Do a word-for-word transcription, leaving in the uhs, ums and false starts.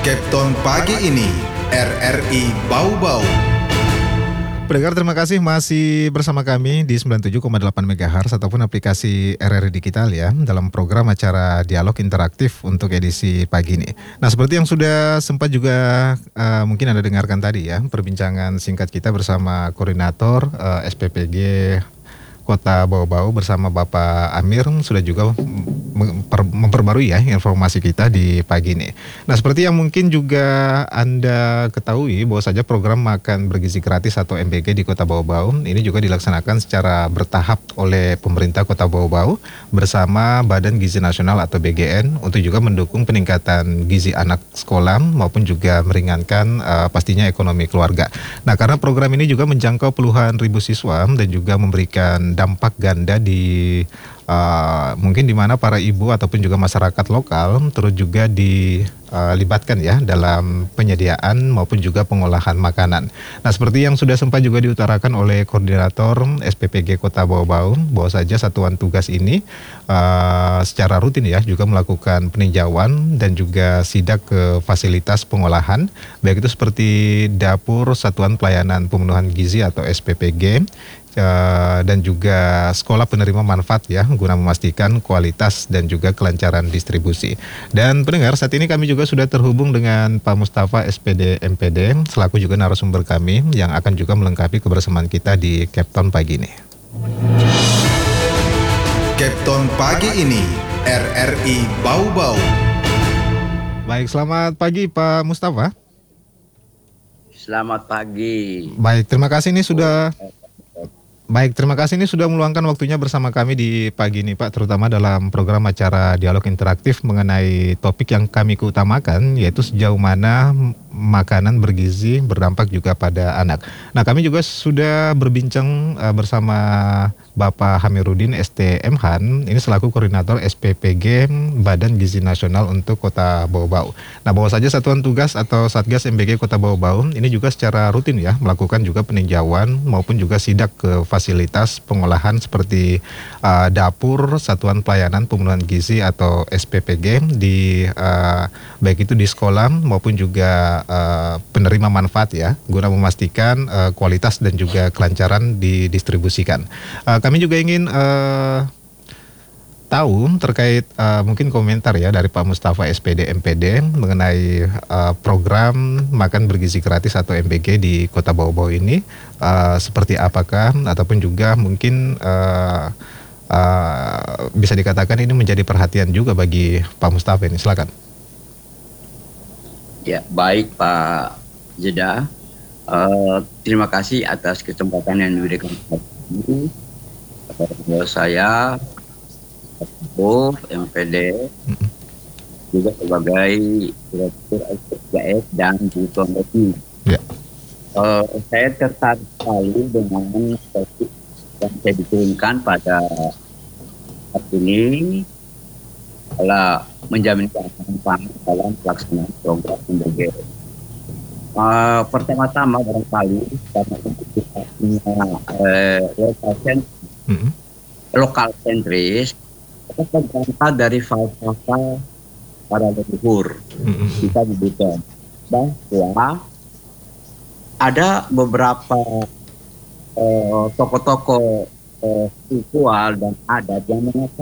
Kapten pagi ini R R I Bau-Bau. Pendengar, terima kasih masih bersama kami di sembilan puluh tujuh koma delapan megahertz ataupun aplikasi R R I Digital ya, dalam program acara dialog interaktif untuk edisi pagi ini. Nah, seperti yang sudah sempat juga uh, mungkin Anda dengarkan tadi ya, perbincangan singkat kita bersama koordinator uh, S P P G Kota Bau-Bau bersama Bapak Amir sudah juga memper, memperbarui ya informasi kita di pagi ini. Nah, seperti yang mungkin juga Anda ketahui bahwa saja program makan bergizi gratis atau M B G di Kota Bau-Bau ini juga dilaksanakan secara bertahap oleh pemerintah Kota Bau-Bau bersama Badan Gizi Nasional atau B G N untuk juga mendukung peningkatan gizi anak sekolah maupun juga meringankan uh, pastinya ekonomi keluarga. Nah, karena program ini juga menjangkau puluhan ribu siswa dan juga memberikan dampak ganda di uh, mungkin di mana para ibu ataupun juga masyarakat lokal turut juga dilibatkan uh, ya dalam penyediaan maupun juga pengolahan makanan. Nah, seperti yang sudah sempat juga diutarakan oleh koordinator S P P G Kota Bau-Bau bahwa saja satuan tugas ini uh, secara rutin ya juga melakukan peninjauan dan juga sidak ke fasilitas pengolahan, baik itu seperti dapur Satuan Pelayanan Pemenuhan Gizi atau S P P G Uh, dan juga sekolah penerima manfaat ya, guna memastikan kualitas dan juga kelancaran distribusi. Dan pendengar, saat ini kami juga sudah terhubung dengan Pak Mustafa S P D M P D selaku juga narasumber kami yang akan juga melengkapi kebersamaan kita di Kapten pagi ini. Kapten pagi ini R R I Bau-Bau. Baik, selamat pagi Pak Mustafa. Selamat pagi. Baik, terima kasih ini sudah Baik, terima kasih ini sudah meluangkan waktunya bersama kami di pagi ini Pak, terutama dalam program acara dialog interaktif mengenai topik yang kami keutamakan, yaitu sejauh mana makanan bergizi berdampak juga pada anak. Nah, kami juga sudah berbincang uh, bersama Bapak Hamiruddin S T M Han, ini selaku koordinator S P P G Badan Gizi Nasional untuk Kota Bau-Bau. Nah, bahwa saja satuan tugas atau Satgas M B G Kota Bau-Bau ini juga secara rutin ya melakukan juga peninjauan maupun juga sidak ke fasilitas pengolahan seperti uh, dapur Satuan Pelayanan Pemenuhan Gizi atau S P P G di uh, baik itu di sekolah maupun juga uh, penerima manfaat ya, guna memastikan uh, kualitas dan juga kelancaran didistribusikan. Uh, kami juga ingin uh, tahu terkait uh, mungkin komentar ya dari Pak Mustafa S P D M P D mengenai uh, program makan bergizi gratis atau M B G di Kota Bau-Bau ini, uh, seperti apakah ataupun juga mungkin uh, uh, bisa dikatakan ini menjadi perhatian juga bagi Pak Mustafa ini. Silakan. Ya, baik Pak Jeda. Uh, terima kasih atas kesempatan yang diberikan kepada kami. Uh, saya Bu M P D juga sebagai Direktur S P S dan Diplomasi. Ya. Uh, saya tertarik sekali dengan topik yang saya diturunkan pada saat ini adalah menjamin keamanan pangan dalam pelaksanaan program M B G. Uh, pertama-tama barangkali karena untuk kita punya uh, lokal mm-hmm. lokal sentris, kita berangkat dari falsafah para leluhur. Mm-hmm. Kita menyebutkan bahwa ada beberapa uh, tokoh-tokoh uh, spiritual dan adat yang mengatakan